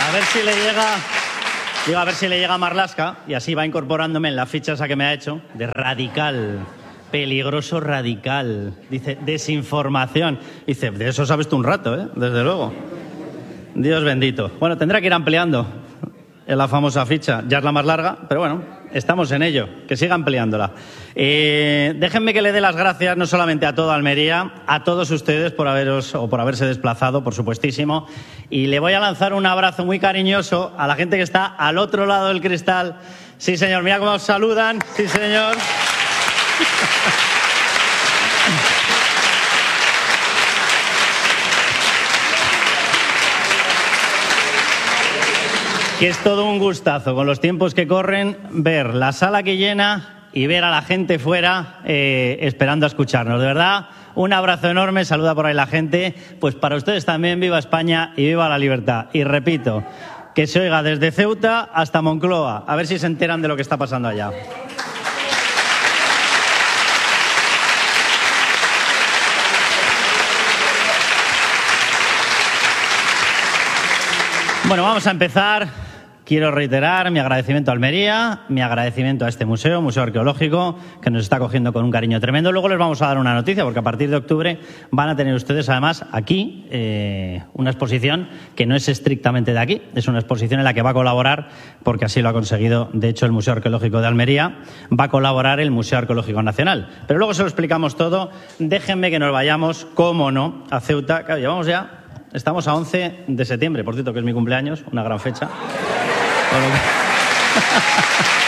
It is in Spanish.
A ver si le llega... Digo, a ver si le llega a Marlaska y así va incorporándome en la ficha esa que me ha hecho de radical, peligroso radical. Dice, desinformación. Dice, de eso sabes tú un rato, ¿eh? Desde luego. Dios bendito. Bueno, tendrá que ir ampliando en la famosa ficha. Ya es la más larga, pero bueno, estamos en ello. Que siga ampliándola. Déjenme que le dé las gracias no solamente a toda Almería, a todos ustedes por haberse desplazado, por supuestísimo. Y le voy a lanzar un abrazo muy cariñoso a la gente que está al otro lado del cristal. Sí, señor, mira cómo os saludan. Sí, señor. Que es todo un gustazo, con los tiempos que corren, ver la sala que llena y ver a la gente fuera esperando a escucharnos. De verdad, un abrazo enorme, saluda por ahí la gente. Pues para ustedes también, viva España y viva la libertad. Y repito, que se oiga desde Ceuta hasta Moncloa. A ver si se enteran de lo que está pasando allá. Bueno, vamos a empezar. Quiero reiterar mi agradecimiento a Almería, mi agradecimiento a este museo, Museo Arqueológico, que nos está acogiendo con un cariño tremendo. Luego les vamos a dar una noticia, porque a partir de octubre van a tener ustedes, además, aquí una exposición que no es estrictamente de aquí. Es una exposición en la que va a colaborar, porque así lo ha conseguido, de hecho, el Museo Arqueológico de Almería, va a colaborar el Museo Arqueológico Nacional. Pero luego se lo explicamos todo. Déjenme que nos vayamos, cómo no, a Ceuta. Claro, llevamos ya... Estamos a 11 de septiembre, por cierto, que es mi cumpleaños, una gran fecha.